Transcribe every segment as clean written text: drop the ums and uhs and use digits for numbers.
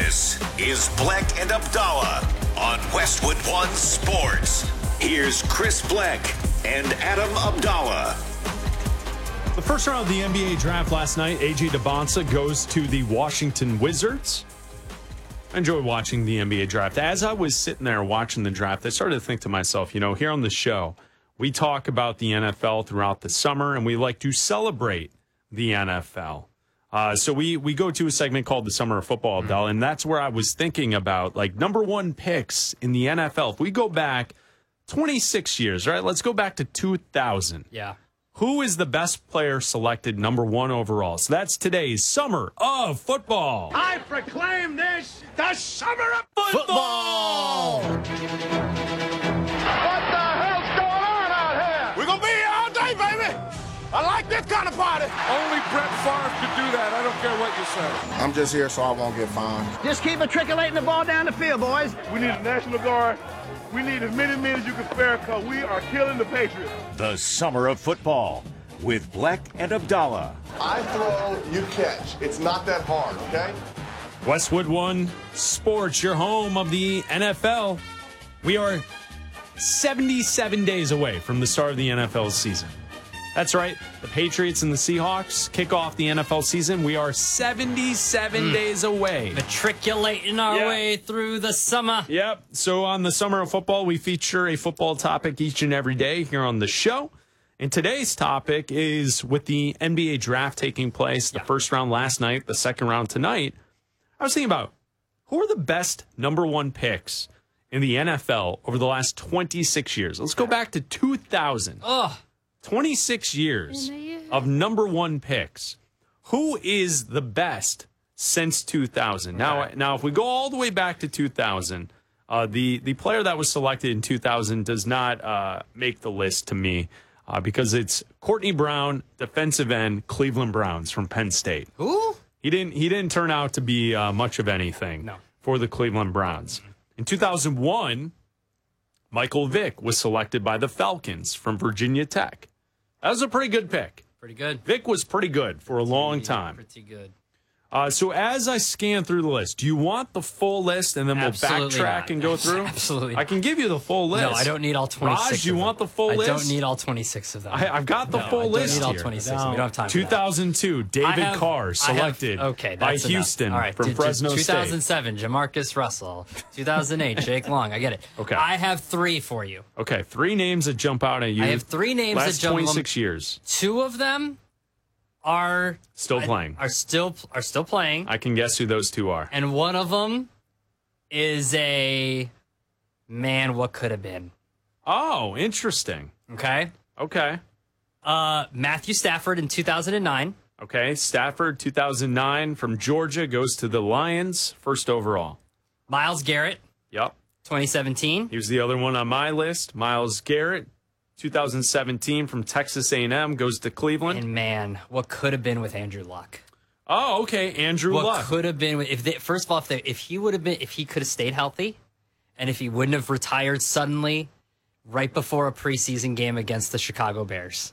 This is Bleck and Abdallah on Westwood One Sports. Here's Chris Bleck and Adam Abdallah. The first round of the NBA draft last night, A.J. Dybantsa goes to the Washington Wizards. I enjoy watching the NBA draft. As I was sitting there watching the draft, I started to think to myself, here on the show, we talk about the NFL throughout the summer, and we like to celebrate the NFL. So we go to a segment called the Summer of Football, Abdallah, and that's where I was thinking about, number one picks in the NFL. If we go back 26 years, right? Let's go back to 2000. Yeah. Who is the best player selected number one overall? So that's today's Summer of Football. I proclaim this the Summer of Football! What the hell's going on out here? We're going to be here all day, baby. I like this kind of party. Only Brett Favre could do that. I don't care what you say. I'm just here so I won't get fined. Just keep matriculating the ball down the field, boys. We need a National Guard. We need as many men as you can spare because we are killing the Patriots. The Summer of Football with Bleck and Abdallah. I throw, you catch. It's not that hard, okay? Westwood One Sports, your home of the NFL. We are 77 days away from the start of the NFL season. That's right. The Patriots and the Seahawks kick off the NFL season. We are 77 days away. Matriculating our way through the summer. Yep. So on the Summer of Football, we feature a football topic each and every day here on the show. And today's topic is with the NBA draft taking place, the first round last night, the second round tonight. I was thinking about who are the best number one picks in the NFL over the last 26 years. Let's go back to 2000. 26 years of number one picks. Who is the best since 2000? Now, if we go all the way back to 2000, the player that was selected in 2000 does not make the list to me because it's Courtney Brown, defensive end, Cleveland Browns from Penn State. Who? He didn't turn out to be much of anything for the Cleveland Browns. In 2001, Michael Vick was selected by the Falcons from Virginia Tech. That was a pretty good pick. Pretty good. Vic was pretty good for a long time. Pretty good. So as I scan through the list, do you want the full list and then we'll backtrack and go through? Absolutely. I can give you the full list. No, I don't need all 26 Raj, you want the full list? I don't need all 26 of them. I've got the full list I don't need all here. 26 of them. We don't have time for that. 2002, David Carr selected by Houston from Fresno State. 2007, Jamarcus Russell. 2008, Jake Long. I get it. Okay. I have three for you. Okay, three names that jump out at you. I have three names that jump out. Last 26 years. Two of them are still playing. Are still playing. I can guess who those two are. And one of them is a man. What could have been? Oh, interesting. Okay. Matthew Stafford in 2009. Okay, Stafford 2009 from Georgia goes to the Lions, first overall. Myles Garrett. Yep. 2017. He was the other one on my list. Myles Garrett. 2017 from Texas A&M goes to Cleveland. And man, what could have been with Andrew Luck? Oh, okay, Andrew Luck. What could have been first of all, if he could have stayed healthy, and if he wouldn't have retired suddenly, right before a preseason game against the Chicago Bears,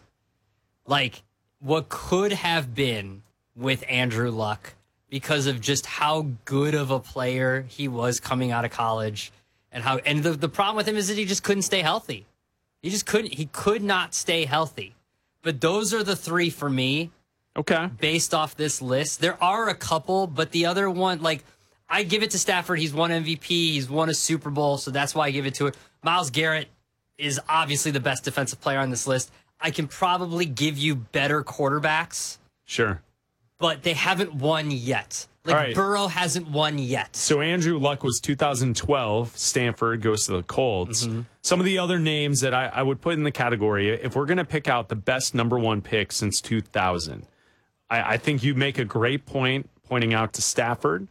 what could have been with Andrew Luck because of just how good of a player he was coming out of college, and the problem with him is that he just couldn't stay healthy. He just couldn't. He could not stay healthy. But those are the three for me. Okay. Based off this list. There are a couple, but the other one, I give it to Stafford. He's won MVP. He's won a Super Bowl, so that's why I give it to it. Myles Garrett is obviously the best defensive player on this list. I can probably give you better quarterbacks. Sure. But they haven't won yet. Right. Burrow hasn't won yet. So Andrew Luck was 2012. Stanford goes to the Colts. Mm-hmm. Some of the other names that I would put in the category, if we're going to pick out the best number one pick since 2000, I think you make a great point pointing out to Stafford.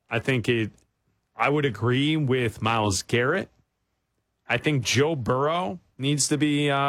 I would agree with Myles Garrett. I think Joe Burrow needs to be